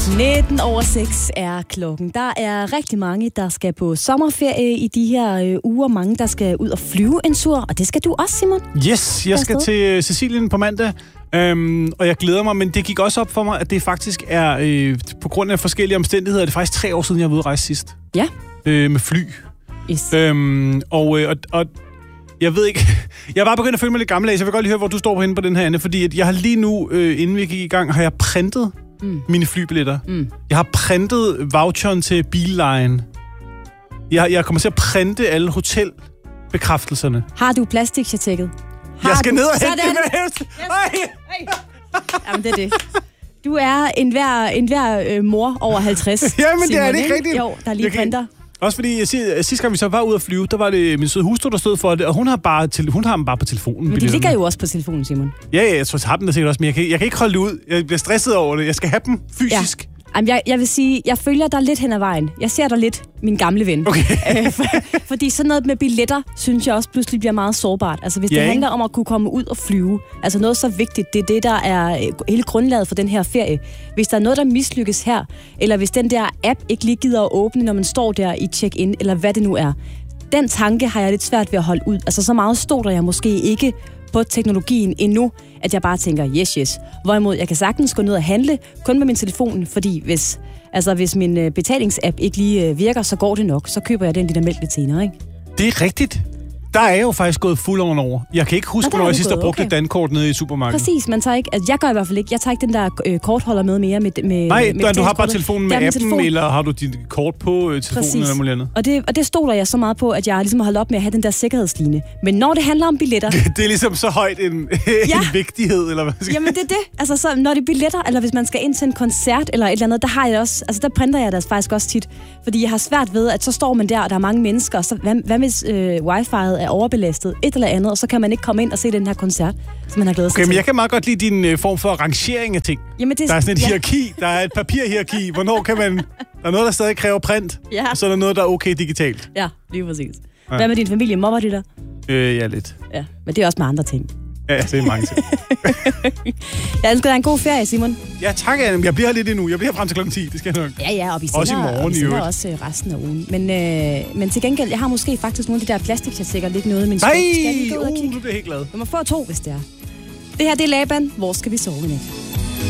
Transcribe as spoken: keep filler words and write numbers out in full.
nitten over seks er klokken. Der er rigtig mange, der skal på sommerferie i de her øh, uger. Mange, der skal ud og flyve en tur. Og det skal du også, Simon. Yes, jeg skal til Sicilien på mandag. Øhm, og jeg glæder mig, men det gik også op for mig, at det faktisk er, øh, på grund af forskellige omstændigheder, det er faktisk tre år siden, jeg var ude at rejse sidst. Ja. Øh, med fly. Yes. Øhm, og, øh, og, og jeg ved ikke, jeg er bare begyndt at føle mig lidt gammeldags. Jeg vil godt lige høre, hvor du står på henne på den her ende, fordi at jeg har lige nu, øh, inden vi gik i gang, har jeg printet mm. mine flybilletter. Mm. Jeg har printet voucheren til billejen. Jeg, jeg kommer til at printe alle hotelbekræftelserne. Har du plastikchecket? Jeg skal du? ned og hente det med hævst. Jamen, det er det. Du er en hver, en hver øh, mor over halvtreds. Jamen, det Simon, er det ikke rigtigt. Jo, der er lige printer. Også fordi, jeg siger, sidste gang vi så var ude at flyve, der var det min søde hustru, der stod for det, og hun har, bare til, hun har dem bare på telefonen. Men de ligger jo også på telefonen, Simon. Ja, ja, jeg tror, jeg har dem der sikkert også, men jeg kan, jeg kan ikke holde det ud. Jeg bliver stresset over det. Jeg skal have dem fysisk. Ja. Jamen, jeg, jeg vil sige, jeg følger dig lidt hen ad vejen. Jeg ser dig lidt, min gamle ven. Okay. Æ, for, fordi sådan noget med billetter, synes jeg også pludselig bliver meget sårbart. Altså, hvis yeah. det handler om at kunne komme ud og flyve, altså noget så vigtigt, det er det, der er hele grundlaget for den her ferie. Hvis der er noget, der mislykkes her, eller hvis den der app ikke lige gider at åbne, når man står der i check-in, eller hvad det nu er, den tanke har jeg lidt svært ved at holde ud. Altså, så meget stoler jeg måske ikke på teknologien endnu, at jeg bare tænker, yes, yes. Hvorimod, jeg kan sagtens gå ned og handle, kun med min telefon, fordi hvis, altså, hvis min betalingsapp ikke lige virker, så går det nok. Så køber jeg den lille mælk lidt senere, ikke? Det er rigtigt. Der er jo faktisk gået fuld over. Jeg kan ikke huske, hvornår jeg sidst har brugt okay. et dankort nede i supermarkedet. Præcis, man tager ikke, altså jeg gør i hvert fald ikke, jeg tager ikke den der øh, kortholder med mere med med Nej, med du har bare telefonen med appen, telefon. Eller har du dit kort på øh, telefonen Præcis. eller noget andet. Og det, og det stoler jeg så meget på, at jeg ligesom har holdt op med at have den der sikkerhedsline. Men når det handler om billetter... det er ligesom så højt en, ja. en vigtighed, eller hvad skal Jamen det er det. Altså så, når det er billetter, eller hvis man skal ind til en koncert eller et eller andet, der har jeg også, altså der printer jeg det faktisk også tit. Fordi jeg har svært ved, at så står man der, og der er mange mennesker, og så hvad, hvad hvis øh, wifi'et er overbelastet? Et eller andet, og så kan man ikke komme ind og se den her koncert, som man har glædet sig okay, til. Men jeg kan meget godt lide din øh, form for rangering af ting. Jamen, det, der er sådan et ja. hierarki, der er et papirhierarki. Hvornår kan man... Der er noget, der stadig kræver print, ja. og så er der noget, der er okay digitalt. Ja, lige præcis. Ja. Hvad med din familie? Mobber de der? Øh, ja, lidt. Ja, men det er også med andre ting. Ja, det er mange ting. Jeg ønsker dig en god ferie, Simon. Ja, tak, Anne. Jeg bliver her lidt endnu. Jeg bliver her frem til klokken ti. Det skal jeg nok. Ja, ja, og vi sender også, i morgen, og vi sender også resten af ugen. Men, øh, men til gengæld, jeg har måske faktisk nogle af de der plastikchatekker lidt noget i min skub. Nej, skal vi gå ud og kigge? Uh, nu bliver jeg helt glad. Du må få to, hvis det er. Det her, det er Laban. Hvor skal vi sove i nat?